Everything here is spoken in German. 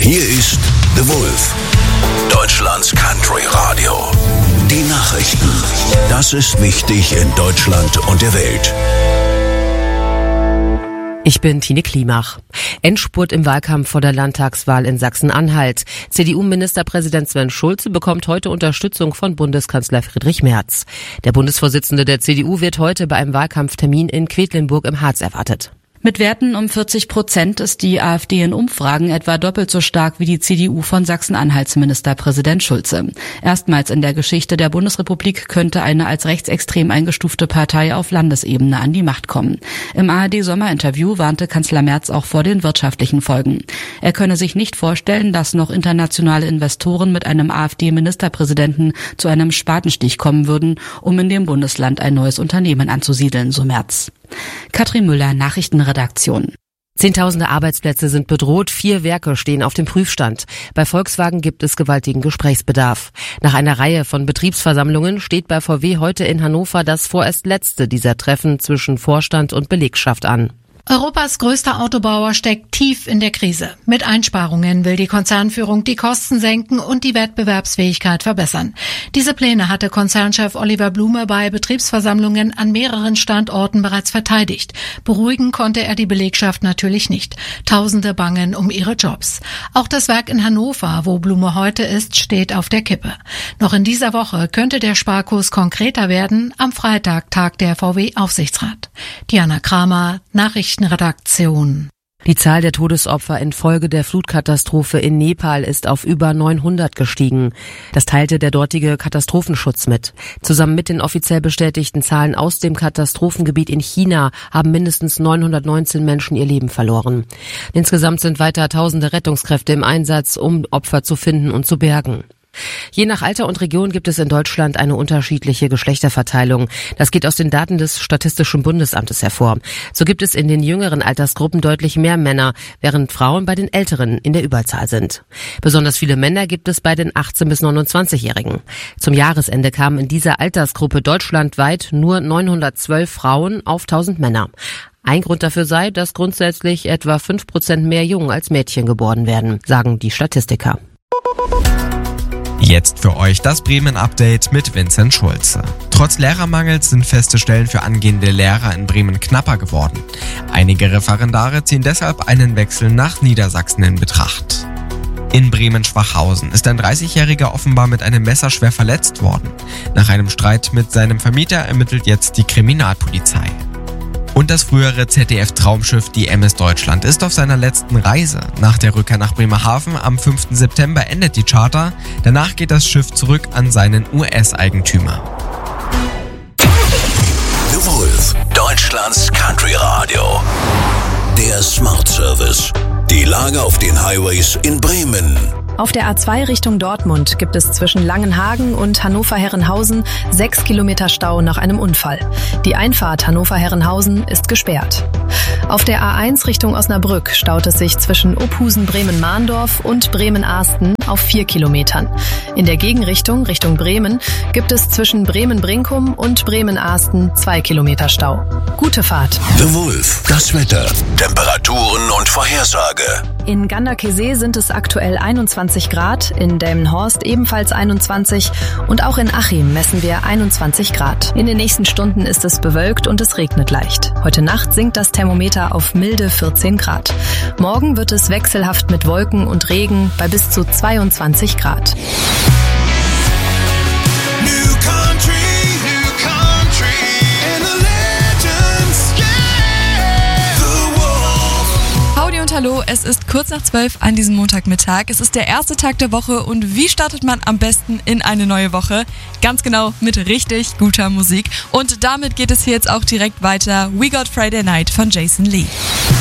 Hier ist The Wolf, Deutschlands Country Radio. Die Nachrichten. Das ist wichtig in Deutschland und der Welt. Ich bin Tine Klimach. Endspurt im Wahlkampf vor der Landtagswahl in Sachsen-Anhalt. CDU-Ministerpräsident Sven Schulze bekommt heute Unterstützung von Bundeskanzler Friedrich Merz. Der Bundesvorsitzende der CDU wird heute bei einem Wahlkampftermin in Quedlinburg im Harz erwartet. Mit Werten um 40% ist die AfD in Umfragen etwa doppelt so stark wie die CDU von Sachsen-Anhalts Ministerpräsident Schulze. Erstmals in der Geschichte der Bundesrepublik könnte eine als rechtsextrem eingestufte Partei auf Landesebene an die Macht kommen. Im ARD-Sommerinterview warnte Kanzler Merz auch vor den wirtschaftlichen Folgen. Er könne sich nicht vorstellen, dass noch internationale Investoren mit einem AfD-Ministerpräsidenten zu einem Spatenstich kommen würden, um in dem Bundesland ein neues Unternehmen anzusiedeln, so Merz. Katrin Müller, Nachrichtenredaktion. Zehntausende Arbeitsplätze sind bedroht, 4 Werke stehen auf dem Prüfstand. Bei Volkswagen gibt es gewaltigen Gesprächsbedarf. Nach einer Reihe von Betriebsversammlungen steht bei VW heute in Hannover das vorerst letzte dieser Treffen zwischen Vorstand und Belegschaft an. Europas größter Autobauer steckt tief in der Krise. Mit Einsparungen will die Konzernführung die Kosten senken und die Wettbewerbsfähigkeit verbessern. Diese Pläne hatte Konzernchef Oliver Blume bei Betriebsversammlungen an mehreren Standorten bereits verteidigt. Beruhigen konnte er die Belegschaft natürlich nicht. Tausende bangen um ihre Jobs. Auch das Werk in Hannover, wo Blume heute ist, steht auf der Kippe. Noch in dieser Woche könnte der Sparkurs konkreter werden. Am Freitag tagt der VW-Aufsichtsrat. Diana Kramer, Nachrichtenredaktion. Die Zahl der Todesopfer infolge der Flutkatastrophe in Nepal ist auf über 900 gestiegen. Das teilte der dortige Katastrophenschutz mit. Zusammen mit den offiziell bestätigten Zahlen aus dem Katastrophengebiet in China haben mindestens 919 Menschen ihr Leben verloren. Insgesamt sind weiter tausende Rettungskräfte im Einsatz, um Opfer zu finden und zu bergen. Je nach Alter und Region gibt es in Deutschland eine unterschiedliche Geschlechterverteilung. Das geht aus den Daten des Statistischen Bundesamtes hervor. So gibt es in den jüngeren Altersgruppen deutlich mehr Männer, während Frauen bei den Älteren in der Überzahl sind. Besonders viele Männer gibt es bei den 18- bis 29-Jährigen. Zum Jahresende kamen in dieser Altersgruppe deutschlandweit nur 912 Frauen auf 1000 Männer. Ein Grund dafür sei, dass grundsätzlich etwa 5% mehr Jungen als Mädchen geboren werden, sagen die Statistiker. Jetzt für euch das Bremen-Update mit Vincent Schulze. Trotz Lehrermangels sind feste Stellen für angehende Lehrer in Bremen knapper geworden. Einige Referendare ziehen deshalb einen Wechsel nach Niedersachsen in Betracht. In Bremen-Schwachhausen ist ein 30-Jähriger offenbar mit einem Messer schwer verletzt worden. Nach einem Streit mit seinem Vermieter ermittelt jetzt die Kriminalpolizei. Und das frühere ZDF-Traumschiff, die MS Deutschland, ist auf seiner letzten Reise. Nach der Rückkehr nach Bremerhaven am 5. September endet die Charter. Danach geht das Schiff zurück an seinen US-Eigentümer. The Wolf, Deutschlands Country Radio. Der Smart Service. Die Lage auf den Highways in Bremen. Auf der A2 Richtung Dortmund gibt es zwischen Langenhagen und Hannover-Herrenhausen 6 Kilometer Stau nach einem Unfall. Die Einfahrt Hannover-Herrenhausen ist gesperrt. Auf der A1 Richtung Osnabrück staut es sich zwischen Ophusen-Bremen-Mahndorf und Bremen-Ahsten auf 4 Kilometern. In der Gegenrichtung, Richtung Bremen, gibt es zwischen Bremen-Brinkum und Bremen-Ahsten 2 Kilometer Stau. Gute Fahrt. The Wolf, das Wetter, Temperaturen und Vorhersage. In Ganderkesee sind es aktuell 21 Grad, in Delmenhorst ebenfalls 21 und auch in Achim messen wir 21 Grad. In den nächsten Stunden ist es bewölkt und es regnet leicht. Heute Nacht sinkt das Thermometer auf milde 14 Grad. Morgen wird es wechselhaft mit Wolken und Regen bei bis zu 22 Grad. Hallo, es ist kurz nach 12 an diesem Montagmittag. Es ist der erste Tag der Woche und wie startet man am besten in eine neue Woche? Ganz genau mit richtig guter Musik. Und damit geht es hier jetzt auch direkt weiter. We Got Friday Night von Jason Lee.